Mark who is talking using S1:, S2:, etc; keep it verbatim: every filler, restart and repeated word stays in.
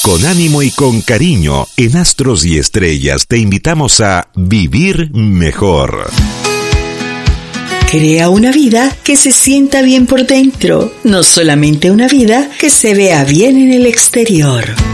S1: Con ánimo y con cariño, en Astros y Estrellas te invitamos a vivir mejor.
S2: Crea una vida que se sienta bien por dentro, no solamente una vida que se vea bien en el exterior.